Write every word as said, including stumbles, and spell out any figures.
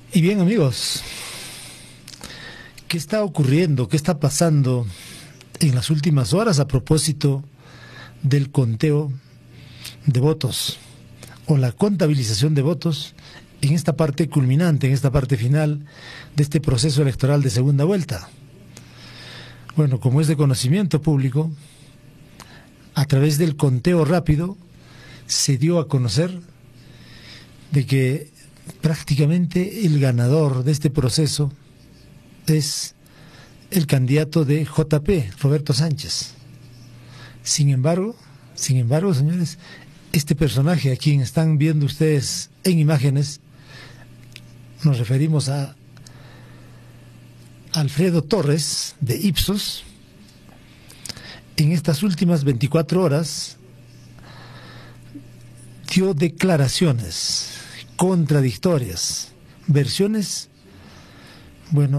Y bien, amigos, ¿qué está ocurriendo? ¿Qué está pasando en las últimas horas a propósito del conteo de votos o la contabilización de votos en esta parte culminante, en esta parte final de este proceso electoral de segunda vuelta? Bueno, como es de conocimiento público, a través del conteo rápido se dio a conocer de que prácticamente el ganador de este proceso es el candidato de J P, Roberto Sánchez. Sin embargo, sin embargo, señores, este personaje a quien están viendo ustedes en imágenes, nos referimos a Alfredo Torres de Ipsos. En estas últimas veinticuatro horas dio declaraciones contradictorias, versiones, bueno,